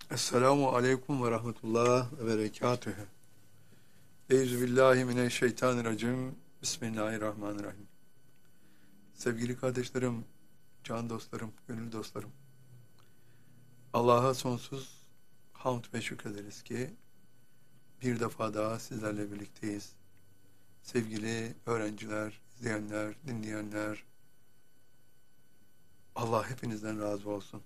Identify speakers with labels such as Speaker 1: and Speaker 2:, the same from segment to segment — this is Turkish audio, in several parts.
Speaker 1: Esselamu aleyküm ve rahmetullah ve berekatühü. Euzubillahimineşşeytanirracim. Bismillahirrahmanirrahim. Sevgili kardeşlerim, can dostlarım, gönül dostlarım. Allah'a sonsuz hamd ve şükrederiz ki bir defa daha sizlerle birlikteyiz. Sevgili öğrenciler, izleyenler, dinleyenler, Allah hepinizden razı olsun.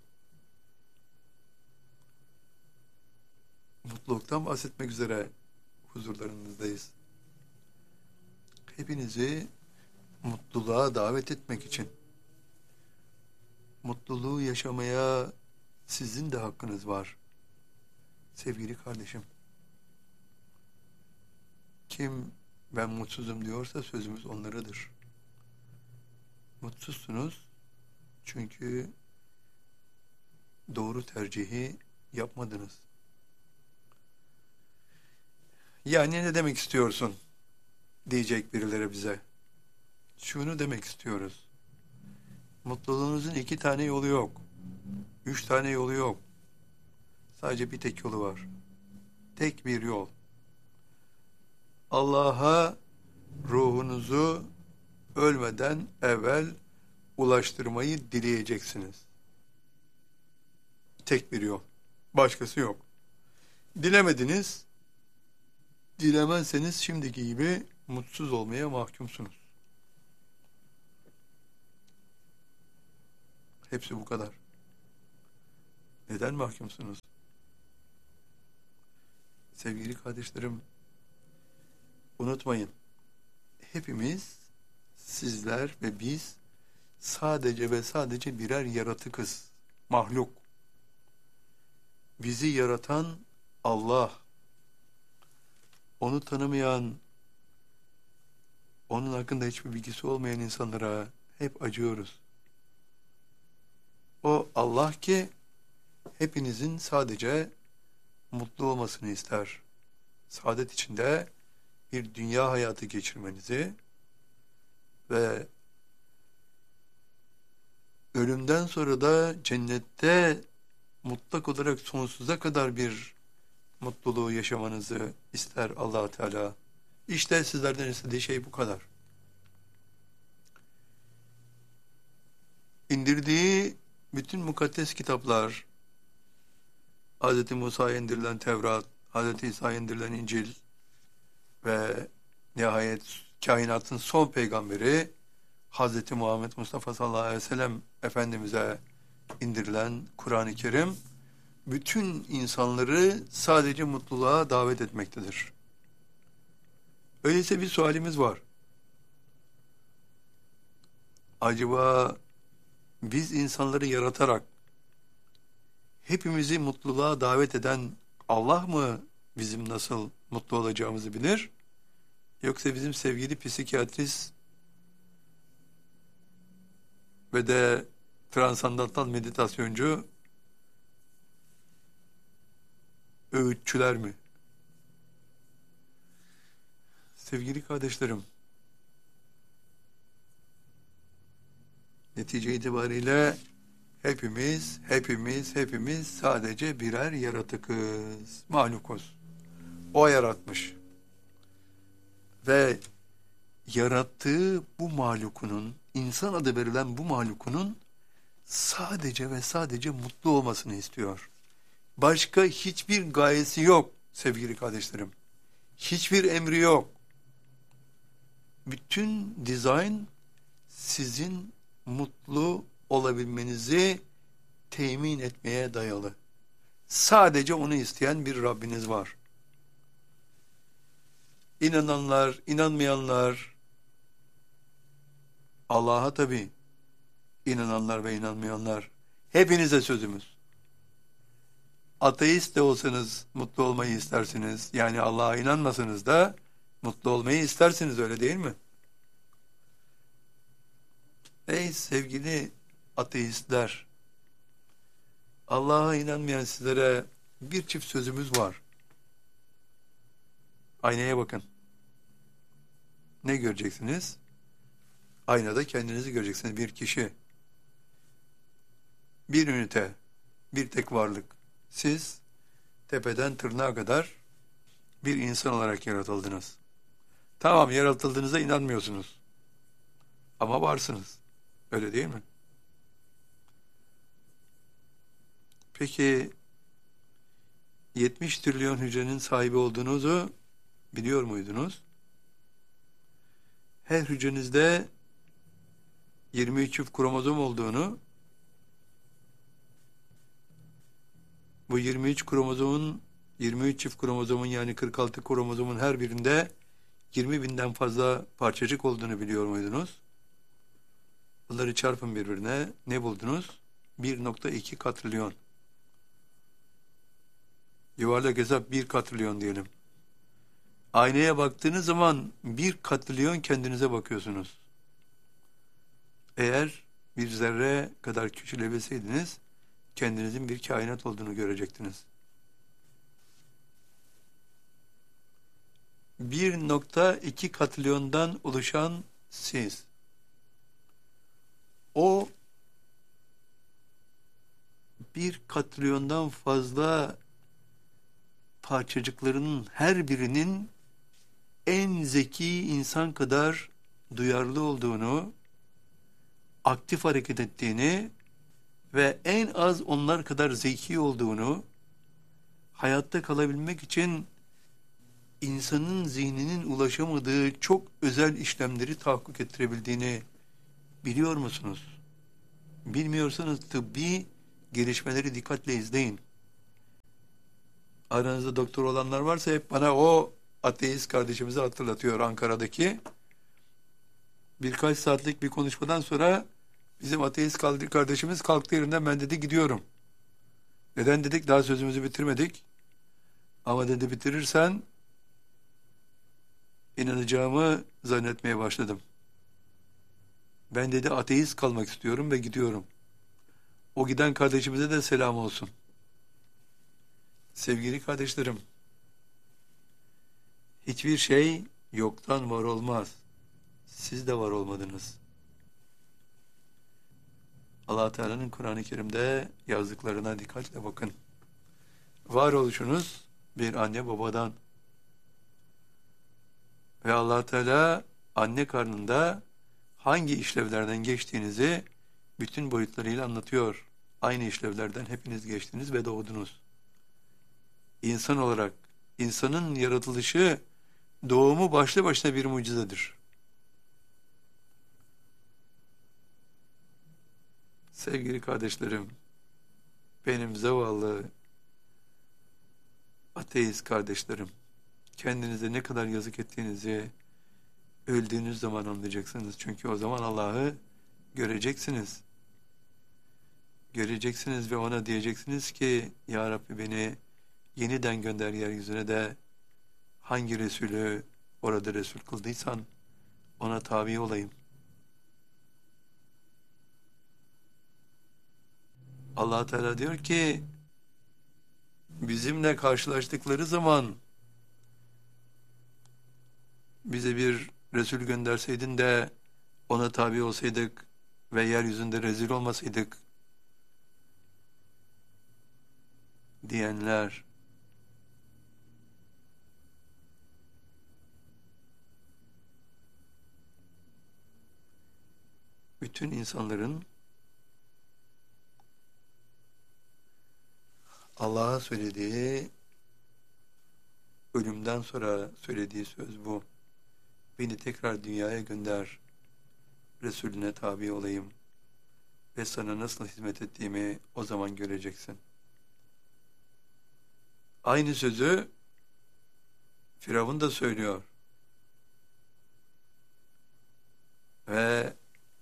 Speaker 1: Mutluluktan bahsetmek üzere huzurlarınızdayız. Hepinizi mutluluğa davet etmek için, mutluluğu yaşamaya sizin de hakkınız var. Sevgili kardeşim, kim ben mutsuzum diyorsa sözümüz onlaradır. Mutsuzsunuz çünkü doğru tercihi yapmadınız. Yani ne demek istiyorsun? Diyecek birileri bize. Şunu demek istiyoruz. Mutluluğunuzun 2 tane yolu yok. 3 tane yolu yok. Sadece bir tek yolu var. Tek bir yol. Allah'a ruhunuzu ölmeden evvel ulaştırmayı dileyeceksiniz. Tek bir yol. Başkası yok. Dilemediniz, dilemezseniz şimdiki gibi mutsuz olmaya mahkumsunuz. Hepsi bu kadar. Neden mahkumsunuz? Sevgili kardeşlerim, unutmayın. Hepimiz, sizler ve biz sadece ve sadece birer yaratıkız. Mahluk. Bizi yaratan Allah. Onu tanımayan, onun hakkında hiçbir bilgisi olmayan insanlara hep acıyoruz. O Allah ki hepinizin sadece mutlu olmasını ister. Saadet içinde bir dünya hayatı geçirmenizi ve ölümden sonra da cennette mutlak olarak sonsuza kadar bir mutluluğu yaşamanızı ister Allah Teala. İşte sizlerden istediği şey bu kadar. İndirdiği bütün mukaddes kitaplar, Hz. Musa'ya indirilen Tevrat, Hz. İsa'ya indirilen İncil ve nihayet kainatın son peygamberi Hz. Muhammed Mustafa sallallahu aleyhi ve sellem Efendimiz'e indirilen Kur'an-ı Kerim bütün insanları sadece mutluluğa davet etmektedir. Öyleyse bir sualimiz var. Acaba biz insanları yaratarak hepimizi mutluluğa davet eden Allah mı bizim nasıl mutlu olacağımızı bilir? Yoksa bizim sevgili psikiyatrist ve de transandantal meditasyoncu öğütçüler mi? Sevgili kardeşlerim, netice itibariyle hepimiz sadece birer yaratıkız, mahlukuz. O yaratmış. Ve yarattığı bu mahlukunun, insan adı verilen bu mahlukunun sadece ve sadece mutlu olmasını istiyor. Başka hiçbir gayesi yok sevgili kardeşlerim. Hiçbir emri yok. Bütün dizayn sizin mutlu olabilmenizi temin etmeye dayalı. Sadece onu isteyen bir Rabbiniz var. İnananlar, inanmayanlar, Allah'a tabii, inananlar ve inanmayanlar, hepinize sözümüz. Ateist de olsanız mutlu olmayı istersiniz. Yani Allah'a inanmasanız da mutlu olmayı istersiniz, öyle değil mi? Ey sevgili ateistler, Allah'a inanmayan sizlere bir çift sözümüz var. Aynaya bakın. Ne göreceksiniz? Aynada kendinizi göreceksiniz. Bir kişi, bir ünite, bir tek varlık. Siz tepeden tırnağa kadar bir insan olarak yaratıldınız. Tamam, yaratıldığınıza inanmıyorsunuz. Ama varsınız. Öyle değil mi? Peki 70 trilyon hücrenin sahibi olduğunuzu biliyor muydunuz? Her hücrenizde 23 çift kromozom olduğunu, bu 23 çift kromozomun yani 46 kromozomun her birinde 20 binden fazla parçacık olduğunu biliyor muydunuz? Bunları çarpın birbirine. Ne buldunuz? 1,2 katrilyon. Yuvarlak hesap 1 katrilyon diyelim. Aynaya baktığınız zaman 1 katrilyon kendinize bakıyorsunuz. Eğer bir zerre kadar küçülebilseydiniz, kendinizin bir kainat olduğunu görecektiniz. 1,2 katrilyondan oluşan siz, o 1 katrilyondan fazla parçacıklarının her birinin en zeki insan kadar duyarlı olduğunu, aktif hareket ettiğini ve en az onlar kadar zeki olduğunu, hayatta kalabilmek için insanın zihninin ulaşamadığı çok özel işlemleri tahakkuk ettirebildiğini biliyor musunuz? Bilmiyorsanız tıbbi gelişmeleri dikkatle izleyin. Aranızda doktor olanlar varsa hep bana o ateist kardeşimizi hatırlatıyor, Ankara'daki. Birkaç saatlik bir konuşmadan sonra bizim ateist kardeşimiz kalktı yerinden, ben dedi gidiyorum. Neden dedik? Daha sözümüzü bitirmedik. Ama dedi bitirirsen inanacağımı zannetmeye başladım. Ben dedi ateist kalmak istiyorum ve gidiyorum. O giden kardeşimize de selam olsun. Sevgili kardeşlerim, hiçbir şey yoktan var olmaz. Siz de var olmadınız. Allah Teala'nın Kur'an-ı Kerim'de yazdıklarına dikkatle bakın. Varoluşunuz bir anne babadan ve Allah Teala anne karnında hangi işlevlerden geçtiğinizi bütün boyutlarıyla anlatıyor. Aynı işlevlerden hepiniz geçtiniz ve doğdunuz. İnsan olarak insanın yaratılışı, doğumu başlı başına bir mucizedir. Sevgili kardeşlerim, benim zavallı ateist kardeşlerim, kendinize ne kadar yazık ettiğinizi öldüğünüz zaman anlayacaksınız. Çünkü o zaman Allah'ı göreceksiniz. Göreceksiniz ve ona diyeceksiniz ki, Ya Rabbi beni yeniden gönder yeryüzüne de hangi Resulü orada Resul kıldıysan ona tabi olayım. Allah Teala diyor ki, bizimle karşılaştıkları zaman bize bir Resul gönderseydin de ona tabi olsaydık ve yeryüzünde rezil olmasaydık diyenler, bütün insanların Allah'a söylediği, ölümden sonra söylediği söz bu. Beni tekrar dünyaya gönder, Resulüne tabi olayım ve sana nasıl hizmet ettiğimi o zaman göreceksin. Aynı sözü Firavun da söylüyor. Ve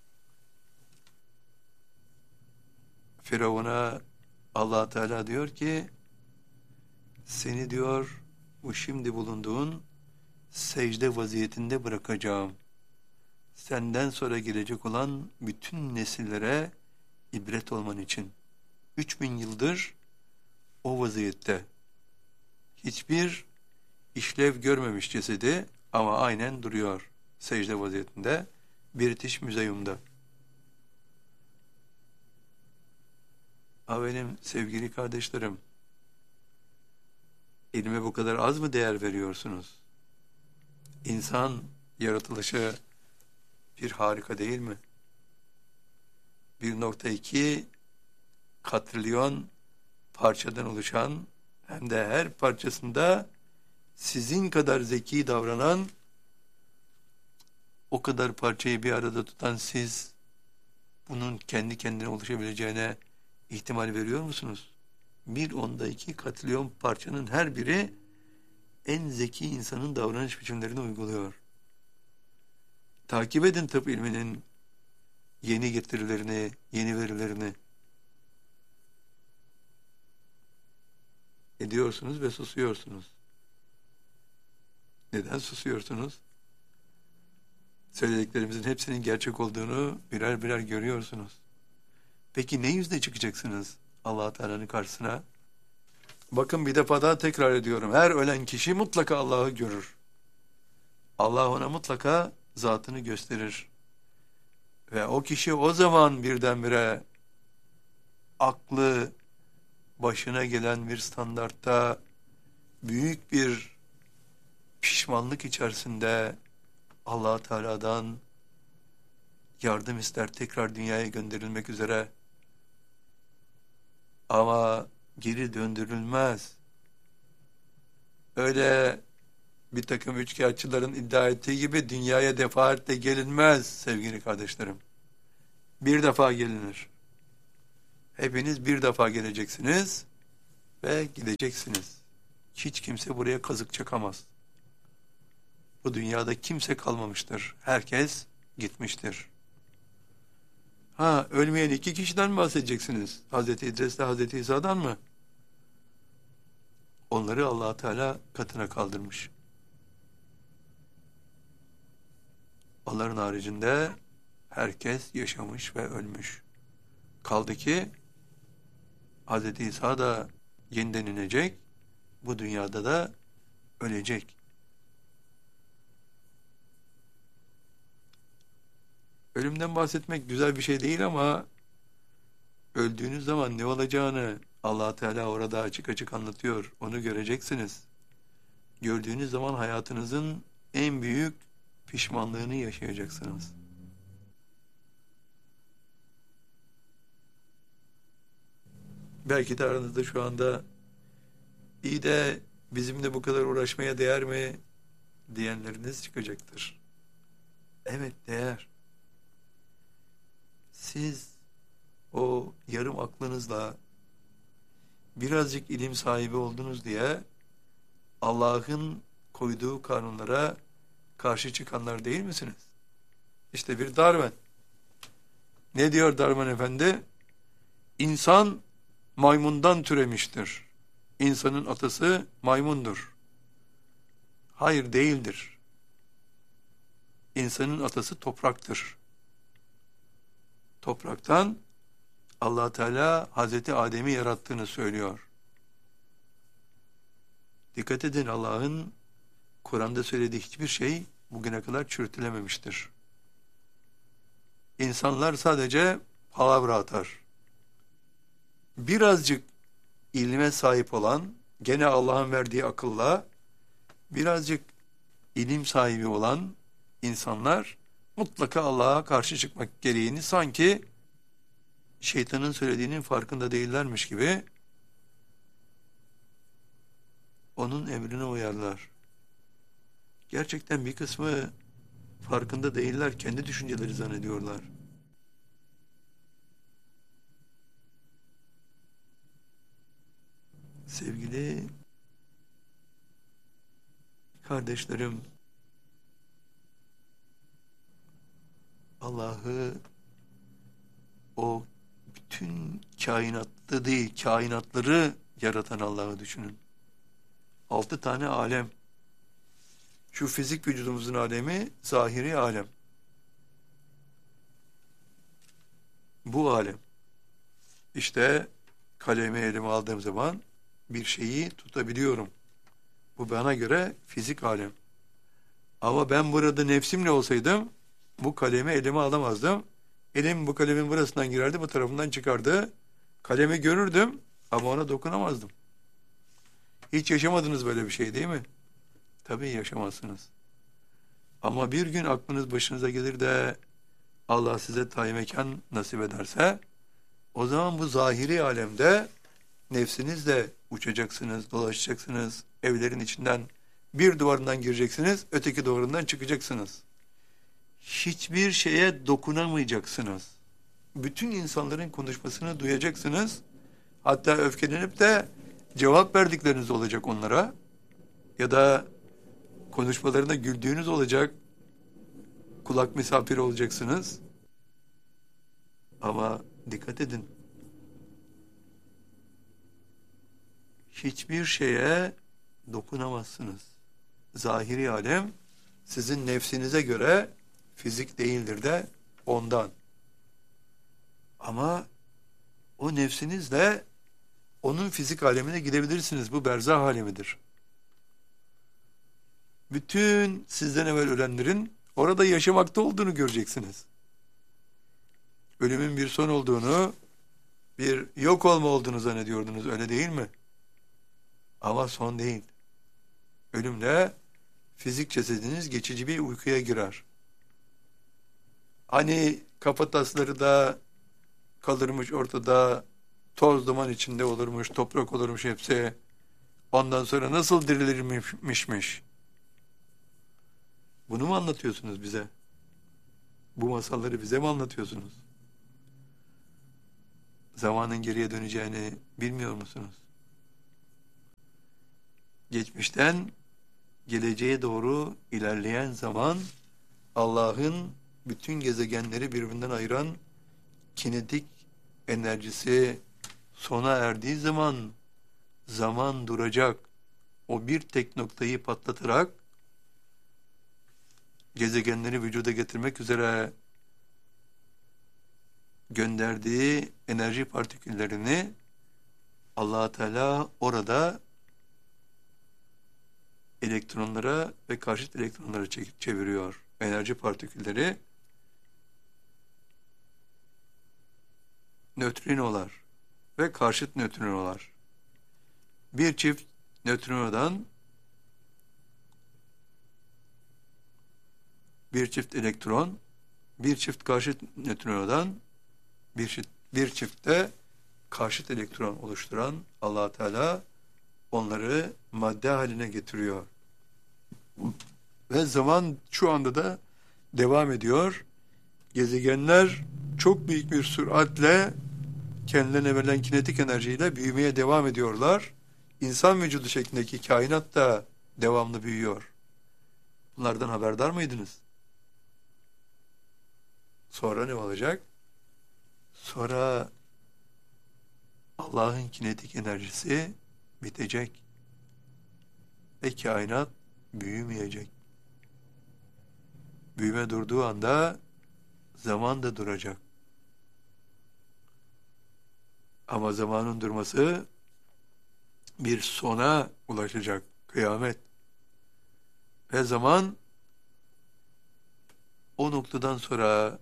Speaker 1: Firavun'a Allah Teala diyor ki, seni diyor bu şimdi bulunduğun secde vaziyetinde bırakacağım. Senden sonra gelecek olan bütün nesillere ibret olman için. 3000 yıldır o vaziyette. Hiçbir işlev görmemiş cesedi ama aynen duruyor secde vaziyetinde. British Museum'da. Benim sevgili kardeşlerim, İlme bu kadar az mı değer veriyorsunuz? İnsan yaratılışı bir harika değil mi? 1,2 katrilyon parçadan oluşan, hem de her parçasında sizin kadar zeki davranan, o kadar parçayı bir arada tutan siz, bunun kendi kendine oluşabileceğine ihtimal veriyor musunuz? 1/2 katrilyon parçanın her biri en zeki insanın davranış biçimlerini uyguluyor. Takip edin tıp ilminin yeni getirilerini, yeni verilerini. Ediyorsunuz ve susuyorsunuz. Neden susuyorsunuz? Söylediklerimizin hepsinin gerçek olduğunu birer birer görüyorsunuz. Peki ne yüzle çıkacaksınız Allah Teala'nın karşısına? Bakın, bir defa daha tekrar ediyorum. Her ölen kişi mutlaka Allah'ı görür. Allah ona mutlaka zatını gösterir. Ve o kişi o zaman birdenbire aklı başına gelen bir standartta büyük bir pişmanlık içerisinde Allah Teala'dan yardım ister, tekrar dünyaya gönderilmek üzere. Ama geri döndürülmez. Öyle bir takım üçkağıtçıların iddia ettiği gibi dünyaya defaatle gelinmez sevgili kardeşlerim. Bir defa gelinir. Hepiniz bir defa geleceksiniz ve gideceksiniz. Hiç kimse buraya kazık çakamaz. Bu dünyada kimse kalmamıştır. Herkes gitmiştir. Ölmeyen 2 kişiden mi bahsedeceksiniz? Hazreti İdris'le Hazreti İsa'dan mı? Onları Allah Teala katına kaldırmış. Onların haricinde herkes yaşamış ve ölmüş. Kaldı ki Hazreti İsa da yeniden inecek, bu dünyada da ölecek. Ölümden bahsetmek güzel bir şey değil ama öldüğünüz zaman ne olacağını Allah Teala orada açık açık anlatıyor. Onu göreceksiniz. Gördüğünüz zaman hayatınızın en büyük pişmanlığını yaşayacaksınız. Belki de aranızda şu anda iyi de bizimle bu kadar uğraşmaya değer mi diyenleriniz çıkacaktır. Evet, değer. Siz o yarım aklınızla birazcık ilim sahibi oldunuz diye Allah'ın koyduğu kanunlara karşı çıkanlar değil misiniz? İşte bir Darwin. Ne diyor Darwin Efendi? İnsan maymundan türemiştir. İnsanın atası maymundur. Hayır, değildir. İnsanın atası topraktır. Topraktan Allah Teala Hazreti Adem'i yarattığını söylüyor. Dikkat edin, Allah'ın Kur'an'da söylediği hiçbir şey bugüne kadar çürütülememiştir. İnsanlar sadece palavra atar. Birazcık ilme sahip olan, gene Allah'ın verdiği akılla, birazcık ilim sahibi olan insanlar mutlaka Allah'a karşı çıkmak gereğini sanki şeytanın söylediğinin farkında değillermiş gibi onun emrine uyarlar. Gerçekten bir kısmı farkında değiller, kendi düşünceleri zannediyorlar. Sevgili kardeşlerim, Allah'ı o bütün kainatta değil, kainatları yaratan Allah'ı düşünün. 6 tane alem. Şu fizik vücudumuzun alemi zahiri alem. Bu alem. İşte kalemi elime aldığım zaman bir şeyi tutabiliyorum. Bu bana göre fizik alem. Ama ben burada nefsimle olsaydım bu kalemi elime alamazdım. Elim bu kalemin burasından girerdi, bu tarafından çıkardı. Kalemi görürdüm ama ona dokunamazdım. Hiç yaşamadınız böyle bir şey değil mi? Tabii yaşamazsınız. Ama bir gün aklınız başınıza gelir de Allah size tayin mekan nasip ederse, o zaman bu zahiri alemde nefsinizle uçacaksınız, dolaşacaksınız, evlerin içinden bir duvarından gireceksiniz, öteki duvarından çıkacaksınız. Hiçbir şeye dokunamayacaksınız. Bütün insanların konuşmasını duyacaksınız. Hatta öfkelenip de cevap verdikleriniz olacak onlara. Ya da konuşmalarına güldüğünüz olacak. Kulak misafiri olacaksınız. Ama dikkat edin. Hiçbir şeye dokunamazsınız. Zahiri alem sizin nefsinize göre fizik değildir de ondan. Ama o nefsinizle onun fizik alemine gidebilirsiniz. Bu berzah alemidir. Bütün sizden evvel ölenlerin orada yaşamakta olduğunu göreceksiniz. Ölümün bir son olduğunu, bir yok olma olduğunu zannediyordunuz, öyle değil mi? Ama son değil. Ölümle fizik cesediniz geçici bir uykuya girer. Hani kafatasları da kalırmış ortada, toz duman içinde olurmuş, toprak olurmuş hepsi. Ondan sonra nasıl dirilirmişmiş? Bunu mu anlatıyorsunuz bize? Bu masalları bize mi anlatıyorsunuz? Zamanın geriye döneceğini bilmiyor musunuz? Geçmişten geleceğe doğru ilerleyen zaman, Allah'ın bütün gezegenleri birbirinden ayıran kinetik enerjisi sona erdiği zaman, zaman duracak. O bir tek noktayı patlatarak gezegenleri vücuda getirmek üzere gönderdiği enerji partiküllerini Allah Teala orada elektronlara ve karşıt elektronlara çeviriyor. Enerji partikülleri nötrinolar ve karşıt nötrinolar. Bir çift nötrinodan bir çift elektron, bir çift karşıt nötrinodan bir çiftte karşıt elektron oluşturan Allah Teala onları madde haline getiriyor. Ve zaman şu anda da devam ediyor. Gezegenler çok büyük bir süratle kendilerine verilen kinetik enerjiyle büyümeye devam ediyorlar. İnsan vücudu şeklindeki kainat da devamlı büyüyor. Bunlardan haberdar mıydınız? Sonra ne olacak? Sonra Allah'ın kinetik enerjisi bitecek ve kainat büyümeyecek. Büyüme durduğu anda zaman da duracak. Ama zamanın durması bir sona ulaşacak, kıyamet. Ve zaman o noktadan sonra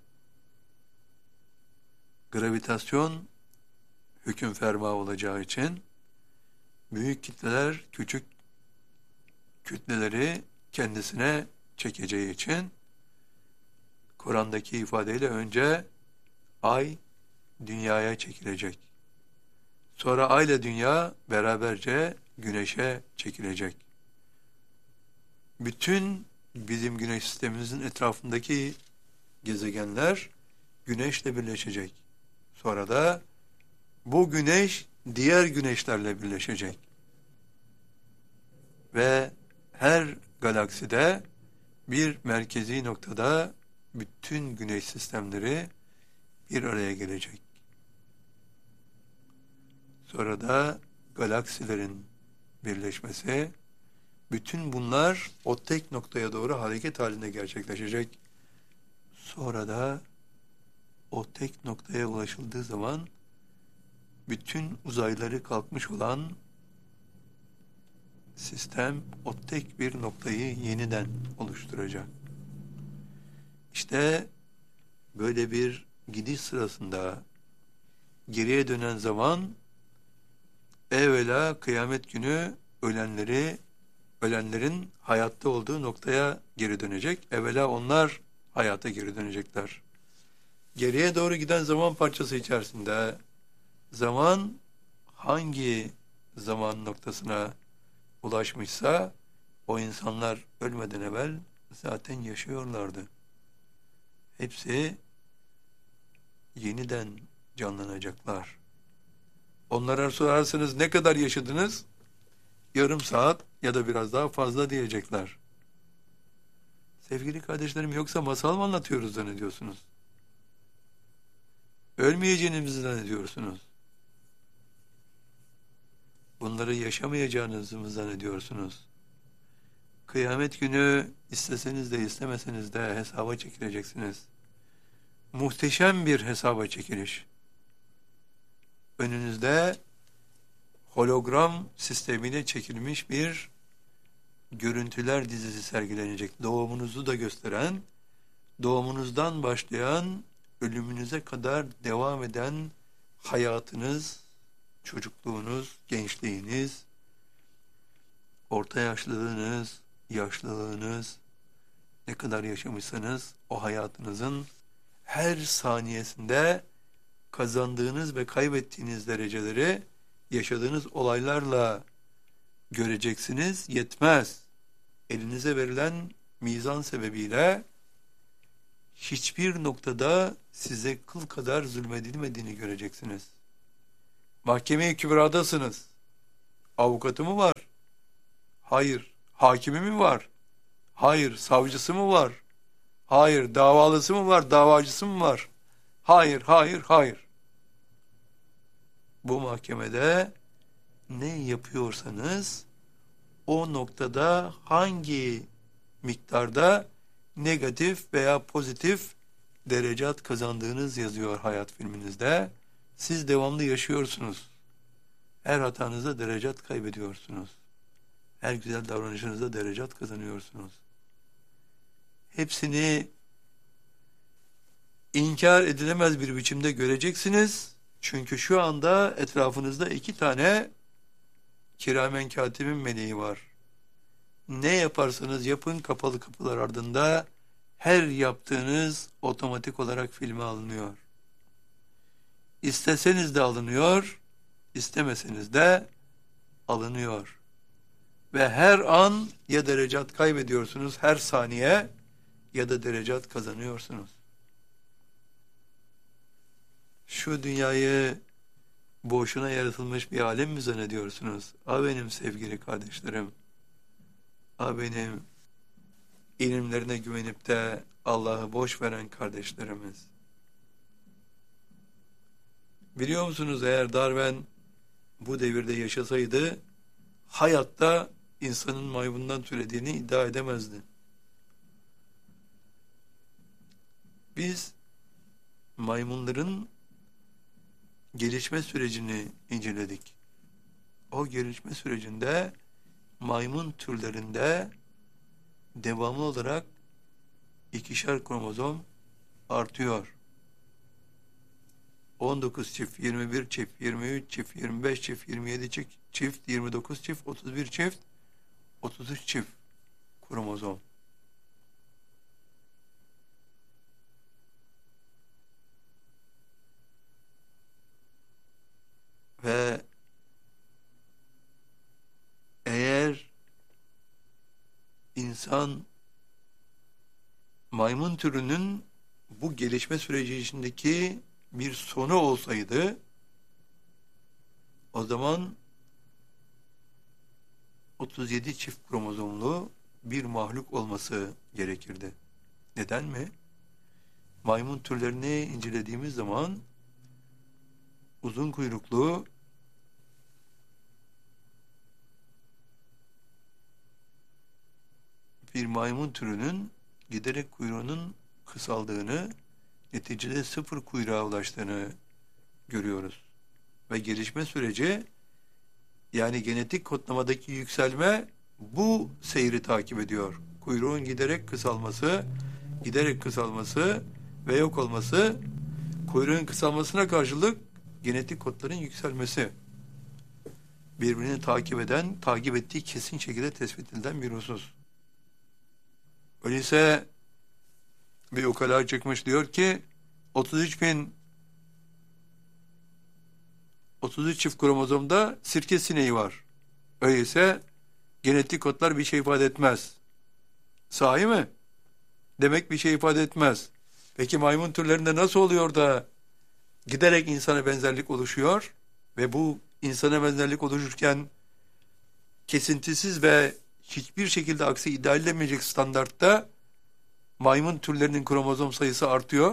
Speaker 1: gravitasyon hüküm ferma olacağı için büyük kitleler küçük kütleleri kendisine çekeceği için Kur'an'daki ifadeyle önce ay dünyaya çekilecek. Sonra ay ile dünya beraberce güneşe çekilecek. Bütün bizim güneş sistemimizin etrafındaki gezegenler güneşle birleşecek. Sonra da bu güneş diğer güneşlerle birleşecek. Ve her galakside bir merkezi noktada bütün güneş sistemleri bir araya gelecek. Sonra da galaksilerin birleşmesi, bütün bunlar o tek noktaya doğru hareket halinde gerçekleşecek. Sonra da o tek noktaya ulaşıldığı zaman bütün uzayları kalkmış olan sistem o tek bir noktayı yeniden oluşturacak. İşte böyle bir gidiş sırasında geriye dönen zaman evvela kıyamet günü ölenlerin hayatta olduğu noktaya geri dönecek. Evvela onlar hayata geri dönecekler. Geriye doğru giden zaman parçası içerisinde zaman hangi zaman noktasına ulaşmışsa o insanlar ölmeden evvel zaten yaşıyorlardı. Hepsi yeniden canlanacaklar. Onlara sorarsanız ne kadar yaşadınız? Yarım saat ya da biraz daha fazla diyecekler. Sevgili kardeşlerim, yoksa masal mı anlatıyoruz zannediyorsunuz? Ölmeyeceğinizi zannediyorsunuz. Bunları yaşamayacağınızı mı zannediyorsunuz? Kıyamet günü isteseniz de istemeseniz de hesaba çekileceksiniz. Muhteşem bir hesaba çekiliş. Önünüzde hologram sistemiyle çekilmiş bir görüntüler dizisi sergilenecek. Doğumunuzu da gösteren, doğumunuzdan başlayan, ölümünüze kadar devam eden hayatınız, çocukluğunuz, gençliğiniz, orta yaşlılığınız, yaşlılığınız, ne kadar yaşamışsanız o hayatınızın her saniyesinde kazandığınız ve kaybettiğiniz dereceleri yaşadığınız olaylarla göreceksiniz. Yetmez. Elinize verilen mizan sebebiyle hiçbir noktada size kıl kadar zulmedilmediğini göreceksiniz. Mahkeme-i Kübra'dasınız. Avukatı mı var? Hayır. Hakimi mi var? Hayır. Savcısı mı var? Hayır. Davalısı mı var? Davacısı mı var? Hayır, hayır, hayır. Bu mahkemede ne yapıyorsanız o noktada hangi miktarda negatif veya pozitif derecat kazandığınız yazıyor hayat filminizde. Siz devamlı yaşıyorsunuz. Her hatanızda derecat kaybediyorsunuz. Her güzel davranışınızda derecat kazanıyorsunuz. Hepsini inkar edilemez bir biçimde göreceksiniz. Çünkü şu anda etrafınızda 2 tane kiramen katibin meleği var. Ne yaparsanız yapın kapalı kapılar ardında her yaptığınız otomatik olarak filme alınıyor. İsteseniz de alınıyor, istemeseniz de alınıyor. Ve her an ya derecat kaybediyorsunuz her saniye ya da derecat kazanıyorsunuz. Şu dünyayı boşuna yaratılmış bir alem mi zannediyorsunuz? Benim sevgili kardeşlerim, benim ilimlerine güvenip de Allah'ı boş veren kardeşlerimiz. Biliyor musunuz, eğer Darwin bu devirde yaşasaydı hayatta insanın maymundan türediğini iddia edemezdi. Biz maymunların gelişme sürecini inceledik. O gelişme sürecinde maymun türlerinde devamlı olarak 2'şer kromozom artıyor. 19 çift, 21 çift, 23 çift, 25 çift, 27 çift, 29 çift, 31 çift, 33 çift kromozom. Ve eğer insan maymun türünün bu gelişme süreci içindeki bir sonu olsaydı, o zaman 37 çift kromozomlu bir mahluk olması gerekirdi. Neden mi? Maymun türlerini incelediğimiz zaman uzun kuyruklu bir maymun türünün giderek kuyruğunun kısaldığını, neticede 0 kuyruğa ulaştığını görüyoruz. Ve gelişme süreci, yani genetik kodlamadaki yükselme bu seyri takip ediyor. Kuyruğun giderek kısalması ve yok olması, kuyruğun kısalmasına karşılık genetik kodların yükselmesi. birbirini takip eden, takip ettiği kesin şekilde tespit edilen bir husus. Öyleyse bir ukala çıkmış diyor ki 33 çift kromozomda sirke sineği var. Öyleyse genetik kodlar bir şey ifade etmez. Sahi mi? Demek bir şey ifade etmez. Peki maymun türlerinde nasıl oluyor da giderek insana benzerlik oluşuyor ve bu insana benzerlik oluşurken kesintisiz ve hiçbir şekilde aksi iddia edilemeyecek standartta maymun türlerinin kromozom sayısı artıyor?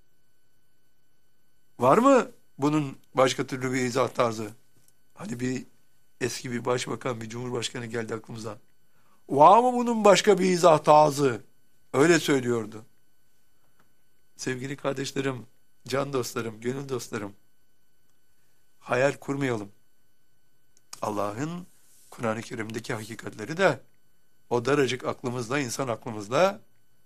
Speaker 1: Var mı bunun başka türlü bir izah tarzı? Hani bir eski bir başbakan, bir cumhurbaşkanı geldi aklımıza. Var mı bunun başka bir izah tarzı? Öyle söylüyordu. Sevgili kardeşlerim, can dostlarım, gönül dostlarım, hayal kurmayalım. Allah'ın Kur'an-ı Kerim'deki hakikatleri de o daracık aklımızla, insan aklımızla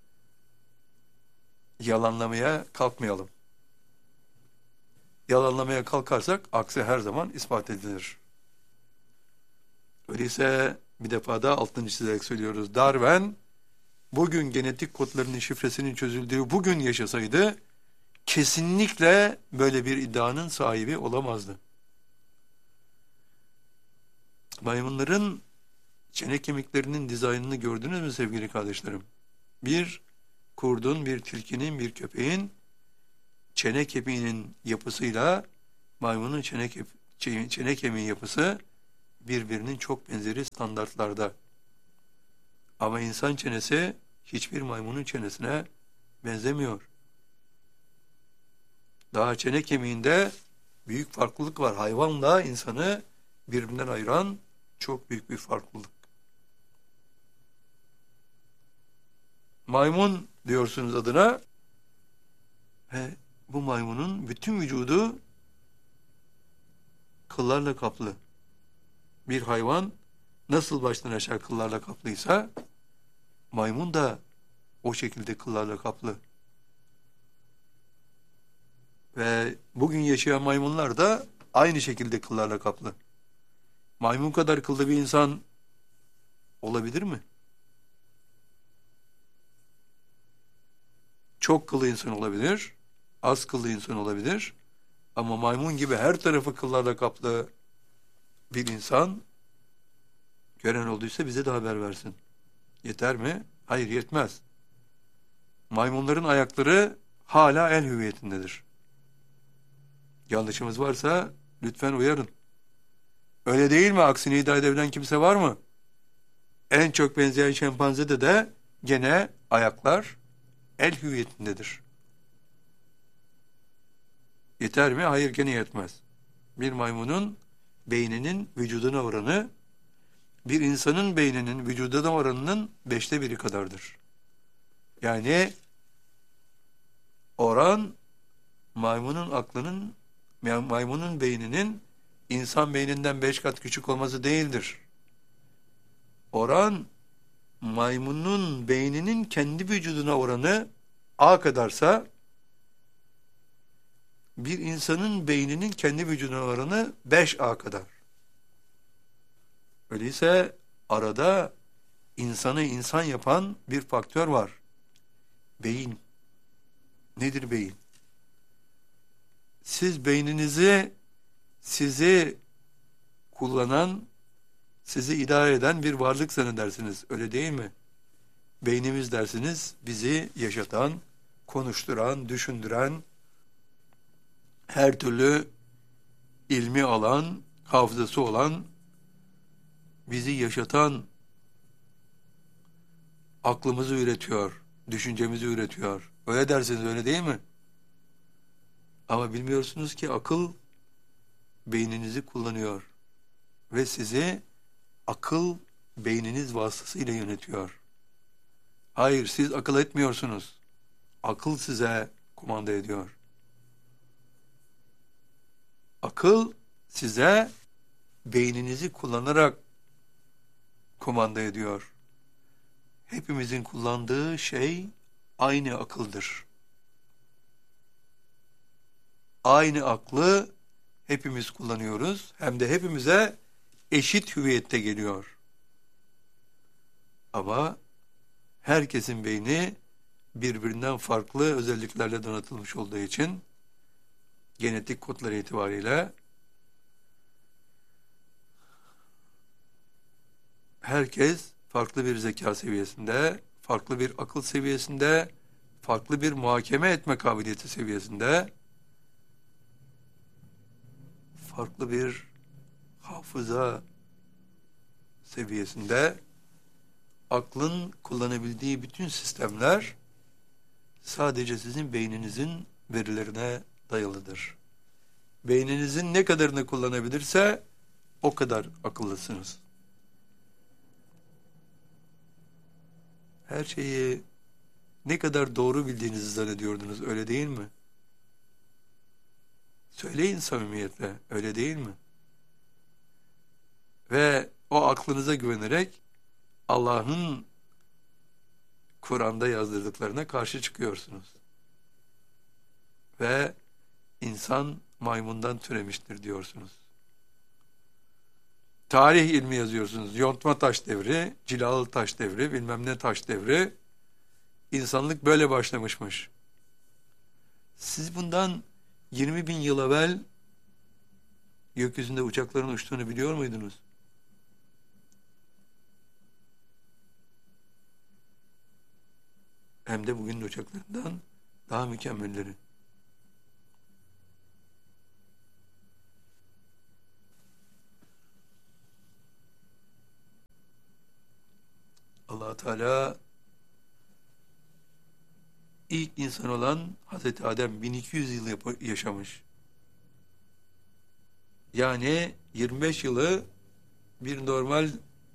Speaker 1: yalanlamaya kalkmayalım. Yalanlamaya kalkarsak aksi her zaman ispat edilir. Öyleyse bir defa daha altını çizerek söylüyoruz. Darwin bugün genetik kodlarının şifresinin çözüldüğü bugün yaşasaydı kesinlikle böyle bir iddianın sahibi olamazdı. Maymunların çene kemiklerinin dizaynını gördünüz mü sevgili kardeşlerim? Bir kurdun, bir tilkinin, bir köpeğin çene kemiğinin yapısıyla maymunun çene kemiği yapısı birbirinin çok benzeri standartlarda. Ama insan çenesi hiçbir maymunun çenesine benzemiyor. Daha çene kemiğinde büyük farklılık var. Hayvanla insanı birbirinden ayıran çok büyük bir farklılık. Maymun diyorsunuz adına ve bu maymunun bütün vücudu kıllarla kaplı. Bir hayvan nasıl baştan aşağı kıllarla kaplıysa maymun da o şekilde kıllarla kaplı. Ve bugün yaşayan maymunlar da aynı şekilde kıllarla kaplı. Maymun kadar kıllı bir insan olabilir mi? Çok kıllı insan olabilir, az kıllı insan olabilir. Ama maymun gibi her tarafı kıllarla kaplı bir insan gören olduysa bize de haber versin. Yeter mi? Hayır, yetmez. Maymunların ayakları hala el hüviyetindedir. Yanlışımız varsa lütfen uyarın. Öyle değil mi? Aksini iddia edebilen kimse var mı? En çok benzeyen şempanzede de gene ayaklar el hüviyetindedir. Yeter mi? Hayır, gene yetmez. Bir maymunun beyninin vücuduna oranı bir insanın beyninin vücuduna oranının 1/5 kadardır. Yani oran maymunun beyninin insan beyninden 5 kat küçük olması değildir. Oran maymunun beyninin kendi vücuduna oranı A kadarsa bir insanın beyninin kendi vücuduna oranı 5A kadar. Öyleyse arada insanı insan yapan bir faktör var. Beyin. Nedir beyin? Siz beyninizi sizi kullanan, sizi idare eden bir varlık zannedersiniz. Öyle değil mi? Beynimiz dersiniz bizi yaşatan, konuşturan, düşündüren, her türlü ilmi alan, hafızası olan, bizi yaşatan, aklımızı üretiyor, düşüncemizi üretiyor. Öyle dersiniz, öyle değil mi? Ama bilmiyorsunuz ki akıl beyninizi kullanıyor ve sizi akıl beyniniz vasıtasıyla yönetiyor. Hayır, siz akıl etmiyorsunuz. Akıl size kumanda ediyor. Akıl size beyninizi kullanarak kumanda ediyor. Hepimizin kullandığı şey aynı akıldır. Aynı aklı hepimiz kullanıyoruz. Hem de hepimize eşit hüviyette geliyor. Ama herkesin beyni birbirinden farklı özelliklerle donatılmış olduğu için genetik kodları itibariyle herkes farklı bir zeka seviyesinde, farklı bir akıl seviyesinde, farklı bir muhakeme etme kabiliyeti seviyesinde, farklı bir hafıza seviyesinde, aklın kullanabildiği bütün sistemler sadece sizin beyninizin verilerine dayalıdır. Beyninizin ne kadarını kullanabilirse o kadar akıllısınız. Her şeyi ne kadar doğru bildiğinizi zannediyordunuz, öyle değil mi? Söyleyin samimiyetle, öyle değil mi? Ve o aklınıza güvenerek Allah'ın Kur'an'da yazdırdıklarına karşı çıkıyorsunuz. Ve insan maymundan türemiştir diyorsunuz. Tarih ilmi yazıyorsunuz. Yontma taş devri, cilalı taş devri, bilmem ne taş devri. İnsanlık böyle başlamışmış. Siz bundan 20 bin yıl evvel gökyüzünde uçakların uçtuğunu biliyor muydunuz? Hem de bugünün uçaklarından daha mükemmelleri. Allah Teala ilk insan olan Hazreti Adem 1200 yıl yaşamış. Yani 25 yılı bir normal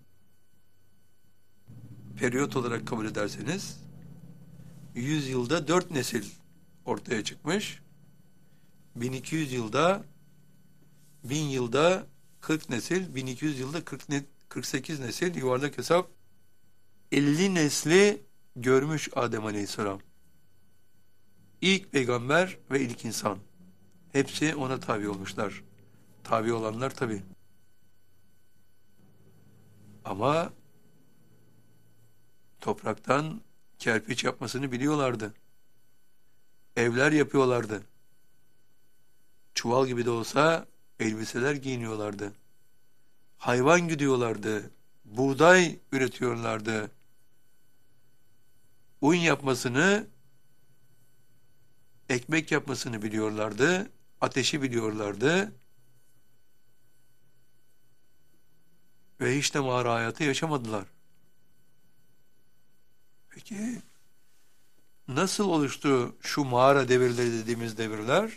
Speaker 1: periyot olarak kabul ederseniz 100 yılda 4 nesil ortaya çıkmış. 1200 yılda 1000 yılda 40 nesil, 1200 yılda 48 nesil, yuvarlak hesap 50 nesli görmüş Adem Aleyhisselam. İlk peygamber ve ilk insan. Hepsi ona tabi olmuşlar. Tabi olanlar tabi. Ama topraktan kerpiç yapmasını biliyorlardı. Evler yapıyorlardı. Çuval gibi de olsa elbiseler giyiniyorlardı. Hayvan güdüyorlardı. Buğday üretiyorlardı. Un yapmasını, ekmek yapmasını biliyorlardı. Ateşi biliyorlardı. Ve hiç de mağara hayatı yaşamadılar. Peki nasıl oluştu şu mağara devirleri dediğimiz devirler?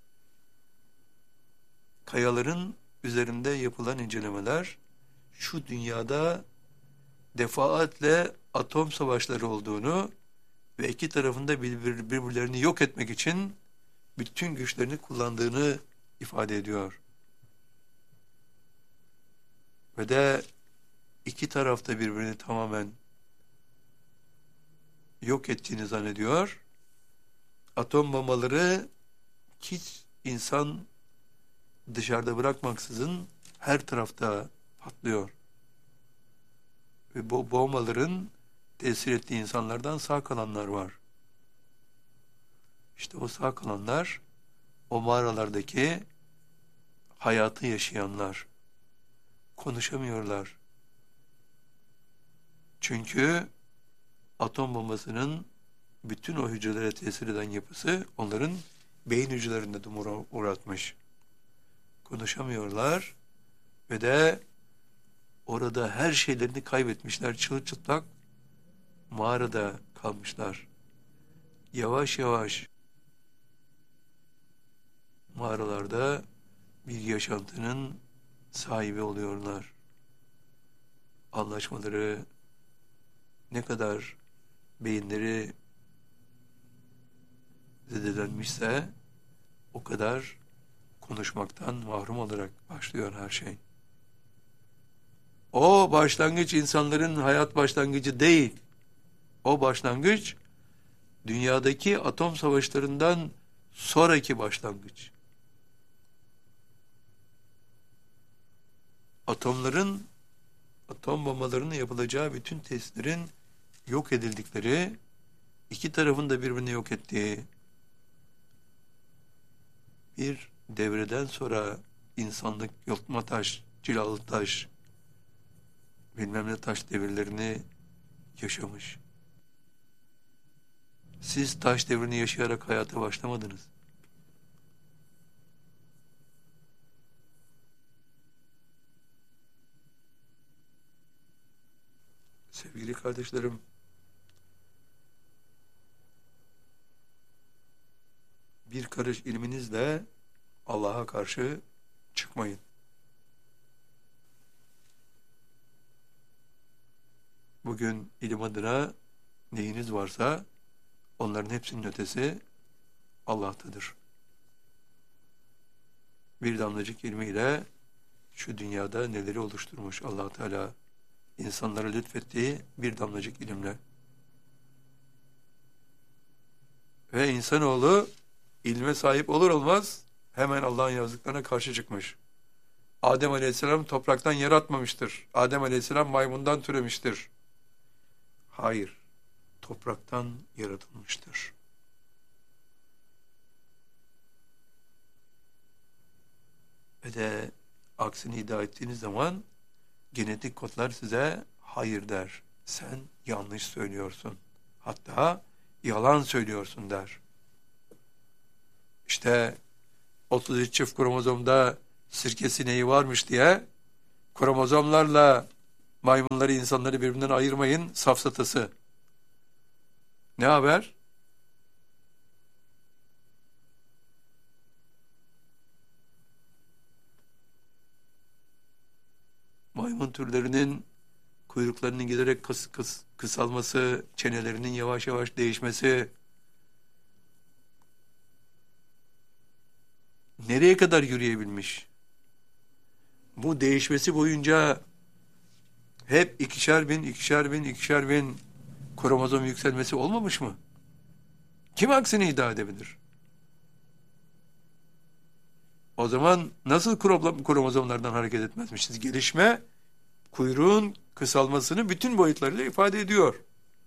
Speaker 1: Kayaların üzerinde yapılan incelemeler şu dünyada defaatle atom savaşları olduğunu ve iki tarafında birbirlerini yok etmek için bütün güçlerini kullandığını ifade ediyor. Ve de iki tarafta birbirini tamamen yok ettiğini zannediyor. Atom bombaları hiç insan dışarıda bırakmaksızın her tarafta patlıyor. Ve bu bombaların tesir ettiği insanlardan sağ kalanlar var. İşte o sağ kalanlar o mağaralardaki hayatı yaşayanlar. Konuşamıyorlar. Çünkü atom bombasının bütün o hücrelere tesir eden yapısı onların beyin hücrelerinde dumura uğratmış. Konuşamıyorlar ve de orada her şeylerini kaybetmişler. Çırılçıplak mağarada kalmışlar. Yavaş yavaş mağaralarda bir yaşantının sahibi oluyorlar. Anlaşmaları ne kadar beyinleri zedelenmişse o kadar konuşmaktan mahrum olarak başlıyor her şey. O başlangıç insanların hayat başlangıcı değil. O başlangıç dünyadaki atom savaşlarından sonraki başlangıç. atomların, atom bombalarının yapılacağı bütün testlerin yok edildikleri, iki tarafın da birbirini yok ettiği bir devreden sonra insanlık yontma taş, cilalı taş, bilmem ne taş devirlerini yaşamış. Siz taş devrini yaşayarak hayata başlamadınız. Sevgili kardeşlerim, bir karış ilminizle Allah'a karşı çıkmayın. Bugün ilim adına neyiniz varsa onların hepsinin ötesi Allah'tadır. Bir damlacık ilmiyle şu dünyada neleri oluşturmuş Allah Teala, insanlara lütfettiği bir damlacık ilimle. Ve insanoğlu ilme sahip olur olmaz hemen Allah'ın yazdıklarına karşı çıkmış. Adem Aleyhisselam topraktan yaratmamıştır. Adem Aleyhisselam maymundan türemiştir. Hayır, topraktan yaratılmıştır. Ve de aksini iddia ettiğiniz zaman genetik kodlar size hayır der. Sen yanlış söylüyorsun. Hatta yalan söylüyorsun der. İşte 33 çift kromozomda sirke sineği varmış diye kromozomlarla maymunları, insanları birbirinden ayırmayın safsatası. Ne haber? Maymun türlerinin kuyruklarının giderek kısalması, çenelerinin yavaş yavaş değişmesi, nereye kadar yürüyebilmiş? Bu değişmesi boyunca hep ikişer bin kromozom yükselmesi olmamış mı? Kim aksini iddia edebilir? O zaman nasıl kromozomlardan hareket etmezmişiz? Gelişme, kuyruğun kısalmasını bütün boyutlarıyla ifade ediyor.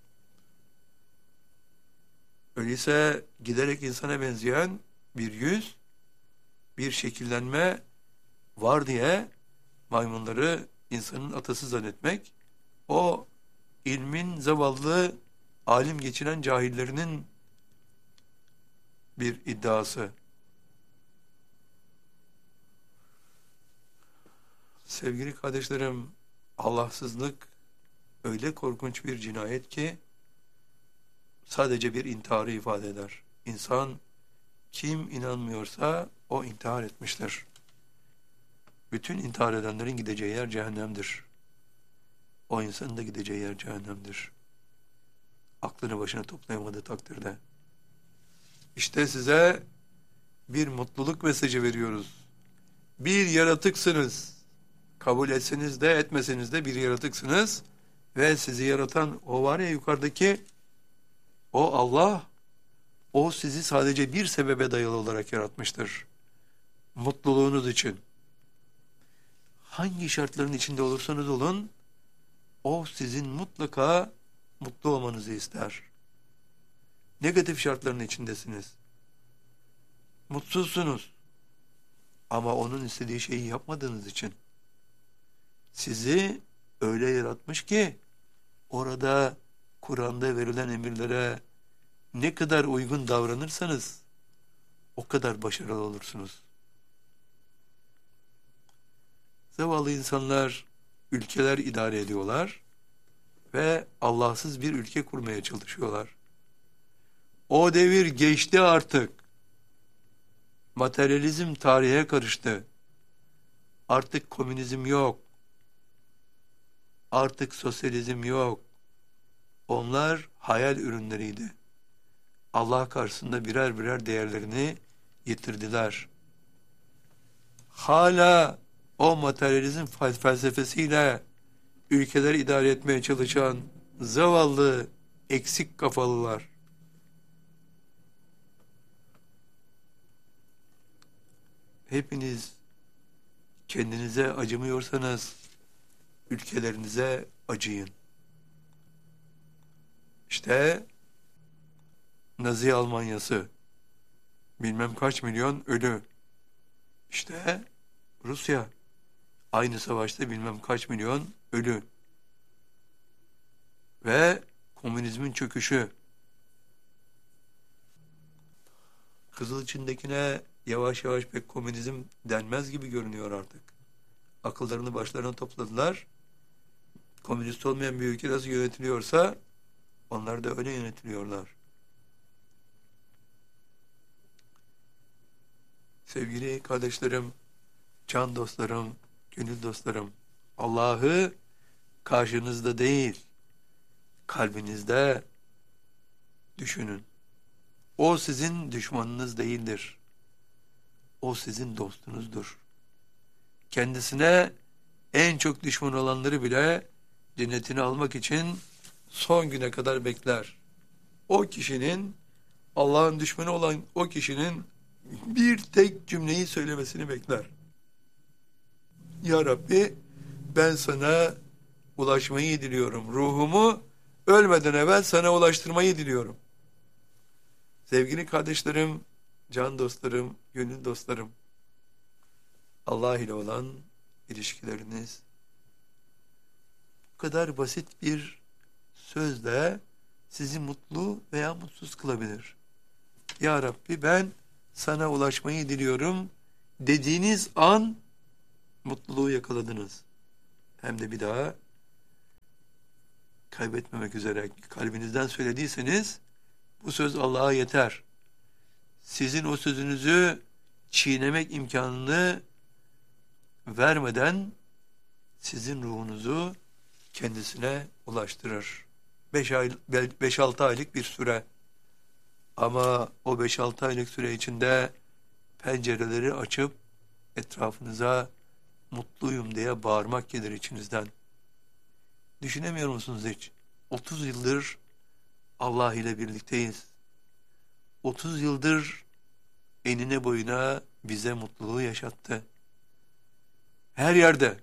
Speaker 1: Öyleyse giderek insana benzeyen bir yüz, bir şekillenme var diye maymunları insanın atası zannetmek, o ilmin zavallı, alim geçinen cahillerinin bir iddiası. Sevgili kardeşlerim, Allahsızlık öyle korkunç bir cinayet ki sadece bir intiharı ifade eder. İnsan kim inanmıyorsa o intihar etmiştir. Bütün intihar edenlerin gideceği yer cehennemdir. O insanın da gideceği yer cehennemdir. Aklını başına toplayamadığı takdirde. İşte size bir mutluluk mesajı veriyoruz. Bir yaratıksınız. Kabul etseniz de etmeseniz de bir yaratıksınız. Ve sizi yaratan o var ya yukarıdaki, o Allah, o sizi sadece bir sebebe dayalı olarak yaratmıştır. Mutluluğunuz için. Hangi şartların içinde olursanız olun, o sizin mutlaka mutlu olmanızı ister. Negatif şartların içindesiniz. Mutsuzsunuz. Ama onun istediği şeyi yapmadığınız için. Sizi öyle yaratmış ki, orada Kur'an'da verilen emirlere ne kadar uygun davranırsanız, o kadar başarılı olursunuz. Zavallı insanlar ülkeler idare ediyorlar ve Allahsız bir ülke kurmaya çalışıyorlar. O devir geçti artık. Materyalizm tarihe karıştı. Artık komünizm yok. Artık sosyalizm yok. Onlar hayal ürünleriydi. Allah karşısında birer birer değerlerini yitirdiler. Hala o materyalizm felsefesiyle ülkeleri idare etmeye çalışan zavallı, eksik kafalılar. Hepiniz Kendinize acımıyorsanız ülkelerinize acıyın. İşte Nazi Almanyası, bilmem kaç milyon ölü. İşte Rusya, aynı savaşta bilmem kaç milyon ölü. Ve komünizmin çöküşü. Kızıl Çin'dekine yavaş yavaş pek komünizm denmez gibi görünüyor artık. Akıllarını başlarına topladılar. Komünist olmayan bir ülke nasıl yönetiliyorsa onlar da öyle yönetiliyorlar. Sevgili kardeşlerim, can dostlarım, gönül dostlarım, Allah'ı karşınızda değil, kalbinizde düşünün. O sizin düşmanınız değildir. O sizin dostunuzdur. Kendisine en çok düşman olanları bile cennetini almak için son güne kadar bekler. O kişinin, Allah'ın düşmanı olan o kişinin bir tek cümleyi söylemesini bekler. Ya Rabbi, ben sana ulaşmayı diliyorum. Ruhumu ölmeden evvel sana ulaştırmayı diliyorum. Sevgili kardeşlerim, can dostlarım, gönül dostlarım, Allah ile olan ilişkileriniz bu kadar basit bir sözle sizi mutlu veya mutsuz kılabilir. Ya Rabbi, ben sana ulaşmayı diliyorum dediğiniz an mutluluğu yakaladınız. Hem de bir daha kaybetmemek üzere kalbinizden söylediyseniz bu söz Allah'a yeter. Sizin o sözünüzü çiğnemek imkanını vermeden sizin ruhunuzu kendisine ulaştırır. 5-6 aylık bir süre. Ama o 5-6 aylık süre içinde pencereleri açıp etrafınıza mutluyum diye bağırmak gelir içinizden. Düşünemiyor musunuz hiç? 30 yıldır Allah ile birlikteyiz. 30 yıldır enine boyuna bize mutluluğu yaşattı. Her yerde.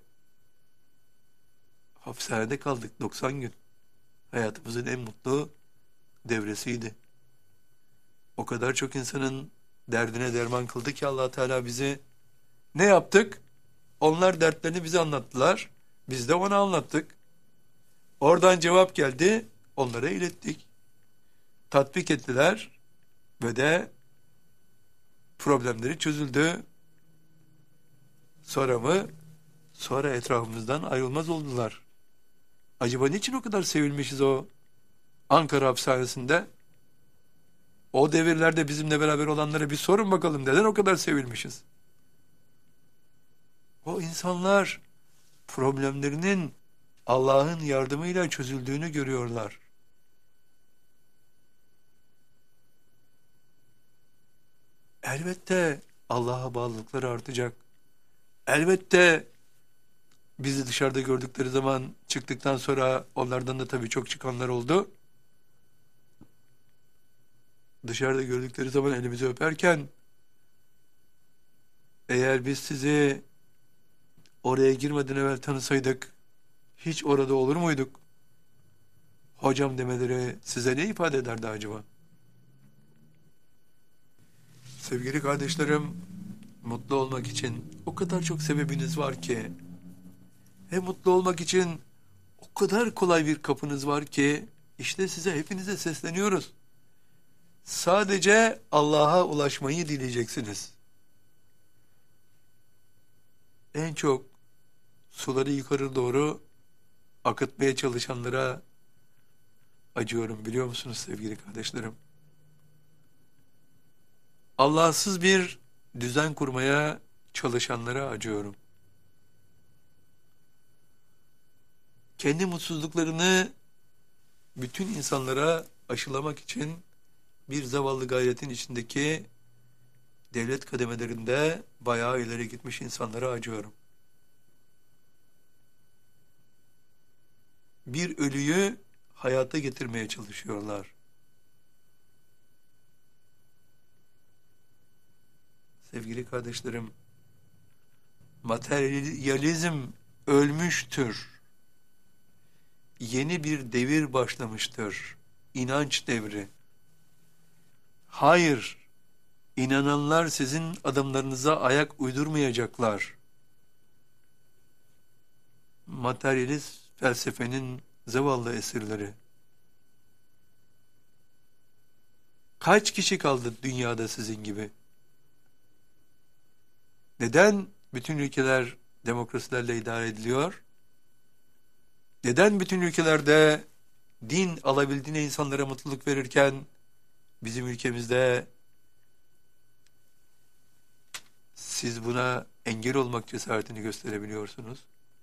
Speaker 1: Hapishanede kaldık 90 gün. Hayatımızın en mutlu devresiydi. O kadar çok insanın derdine derman kıldı ki Allah Teala bizi. Ne yaptık? Onlar dertlerini bize anlattılar. Biz de ona anlattık. Oradan cevap geldi. Onlara ilettik. Tatbik ettiler. Ve de problemleri çözüldü. Sonra mı? Sonra etrafımızdan ayrılmaz oldular. Acaba niçin o kadar sevilmişiz o Ankara hapishanesinde? O devirlerde bizimle beraber olanlara bir sorun bakalım. Neden o kadar sevilmişiz? O insanlar problemlerinin Allah'ın yardımıyla çözüldüğünü görüyorlar. Elbette Allah'a bağlılıkları artacak. Elbette bizi dışarıda gördükleri zaman çıktıktan sonra onlardan da tabii çok çıkanlar oldu. Dışarıda gördükleri zaman elimizi öperken eğer biz sizi oraya girmeden evvel tanısaydık hiç orada olur muyduk? Hocam demeleri size ne ifade ederdi acaba? Sevgili kardeşlerim, mutlu olmak için o kadar çok sebebiniz var ki, hem mutlu olmak için o kadar kolay bir kapınız var ki, işte size hepinize sesleniyoruz. Sadece Allah'a ulaşmayı dileyeceksiniz. En çok suları yukarı doğru akıtmaya çalışanlara acıyorum, biliyor musunuz sevgili kardeşlerim? Allahsız bir düzen kurmaya çalışanlara acıyorum. Kendi mutsuzluklarını bütün insanlara aşılamak için bir zavallı gayretin içindeki devlet kademelerinde bayağı ileri gitmiş insanlara acıyorum. Bir ölüyü hayata getirmeye çalışıyorlar. Sevgili kardeşlerim, Materyalizm ölmüştür. Yeni bir devir başlamıştır. İnanç devri. Hayır, inananlar sizin adımlarınıza ayak uydurmayacaklar. Materyalist felsefenin zavallı esirleri. Kaç kişi kaldı dünyada sizin gibi? Neden bütün ülkeler demokrasilerle idare ediliyor? Neden bütün ülkelerde din alabildiğine insanlara mutluluk verirken bizim ülkemizde siz buna engel olmak cesaretini gösterebiliyorsunuz?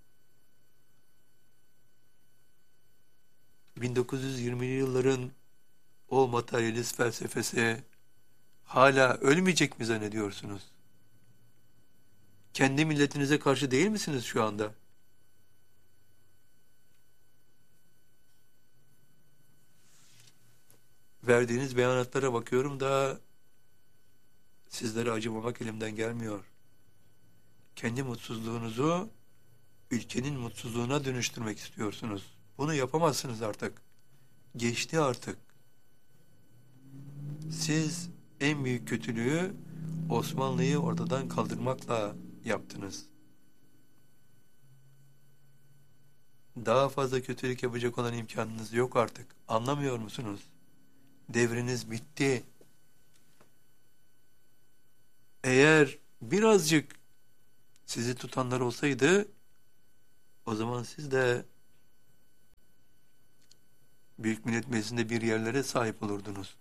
Speaker 1: 1920'li yılların o materyalist felsefesi hala ölmeyecek mi zannediyorsunuz? Kendi milletinize karşı değil misiniz şu anda? Verdiğiniz beyanatlara bakıyorum da sizlere acımamak elimden gelmiyor. Kendi mutsuzluğunuzu ülkenin mutsuzluğuna dönüştürmek istiyorsunuz. Bunu yapamazsınız artık. Geçti artık. Siz en büyük kötülüğü Osmanlı'yı ortadan kaldırmakla yaptınız. Daha fazla kötülük yapacak olan imkanınız yok artık. Anlamıyor musunuz? Devriniz bitti. Eğer birazcık sizi tutanlar olsaydı, o zaman siz de Büyük Millet Meclisi'nde bir yerlere sahip olurdunuz.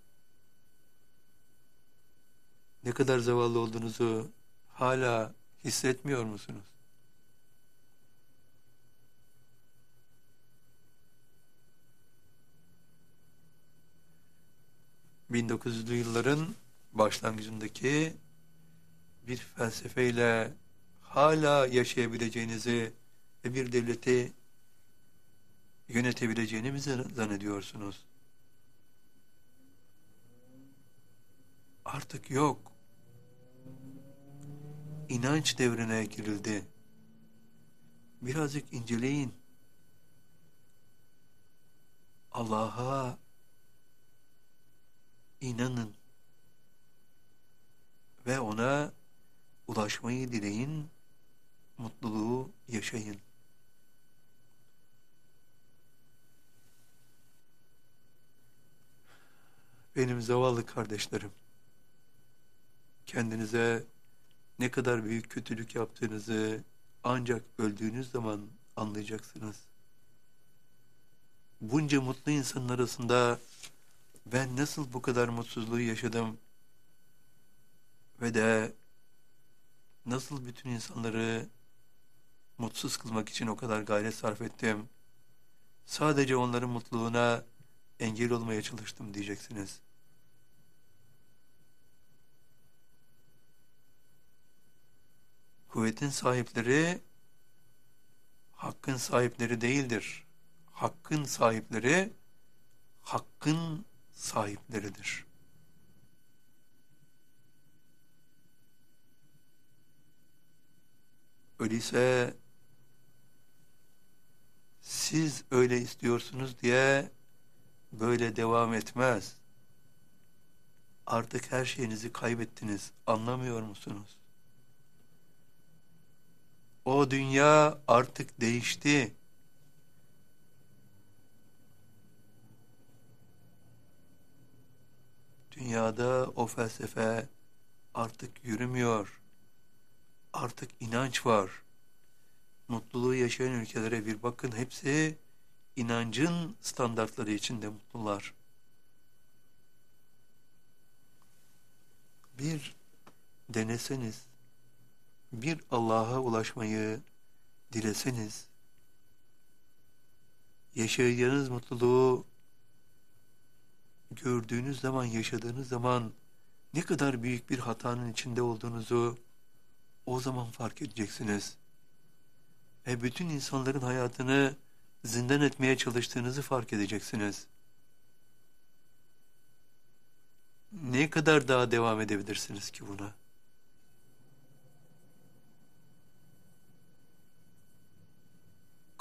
Speaker 1: Ne kadar zavallı olduğunuzu hala hissetmiyor musunuz? ...1900'lü yılların başlangıcındaki bir felsefeyle hala yaşayabileceğinizi ve bir devleti yönetebileceğinizi mi zannediyorsunuz? Artık yok. İnanç devrine girildi. Birazcık inceleyin. Allah'a inanın ve ona ulaşmayı dileyin, mutluluğu yaşayın. Benim zavallı kardeşlerim, kendinize ne kadar büyük kötülük yaptığınızı ancak öldüğünüz zaman anlayacaksınız. Bunca mutlu insanın arasında ben nasıl bu kadar mutsuzluğu yaşadım ve de nasıl bütün insanları mutsuz kılmak için o kadar gayret sarf ettim. Sadece onların mutluluğuna engel olmaya çalıştım diyeceksiniz. Kuvvetin sahipleri hakkın sahipleri değildir. Hakkın sahipleri hakkın sahipleridir. Öyleyse siz öyle istiyorsunuz diye böyle devam etmez. Artık her şeyinizi kaybettiniz. Anlamıyor musunuz? O dünya artık değişti. Dünyada o felsefe artık yürümüyor. Artık inanç var. Mutluluğu yaşayan ülkelere bir bakın, hepsi inancın standartları içinde mutlular. Bir deneseniz, bir Allah'a ulaşmayı dileseniz, yaşayacağınız mutluluğu gördüğünüz zaman, yaşadığınız zaman ne kadar büyük bir hatanın içinde olduğunuzu o zaman fark edeceksiniz. Ve bütün insanların hayatını zindan etmeye çalıştığınızı fark edeceksiniz. Ne kadar daha devam edebilirsiniz ki buna?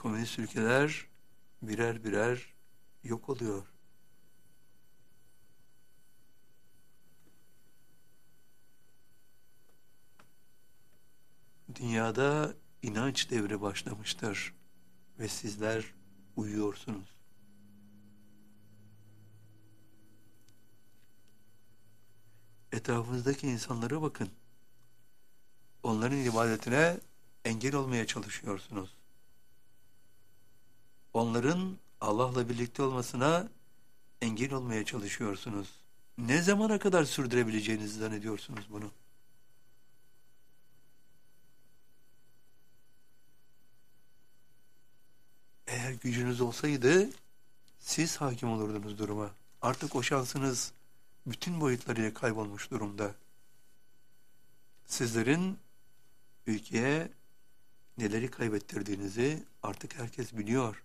Speaker 1: komünist ülkeler birer birer yok oluyor. Dünyada inanç devri başlamıştır ve sizler uyuyorsunuz. Etrafınızdaki insanlara bakın. Onların ibadetine engel olmaya çalışıyorsunuz. Onların Allah'la birlikte olmasına engel olmaya çalışıyorsunuz. Ne zamana kadar sürdürebileceğinizi zannediyorsunuz bunu? Eğer gücünüz olsaydı siz hakim olurdunuz duruma. Artık o şansınız bütün boyutlarıyla kaybolmuş durumda. Sizlerin ülkeye neleri kaybettirdiğinizi artık herkes biliyor.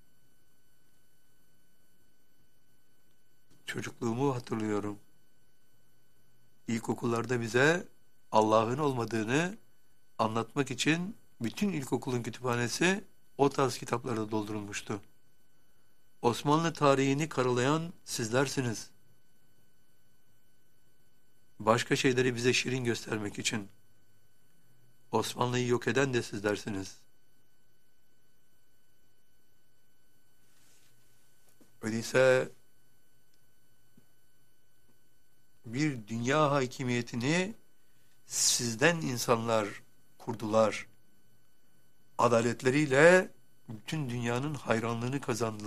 Speaker 1: Çocukluğumu hatırlıyorum. İlkokullarda bize Allah'ın olmadığını anlatmak için bütün ilkokulun kütüphanesi o tarz kitaplarla doldurulmuştu. Osmanlı tarihini karalayan sizlersiniz. Başka şeyleri bize şirin göstermek için. Osmanlı'yı yok eden de sizlersiniz. Öyleyse bir dünya hakimiyetini sizden insanlar kurdular. Adaletleriyle bütün dünyanın hayranlığını kazandılar.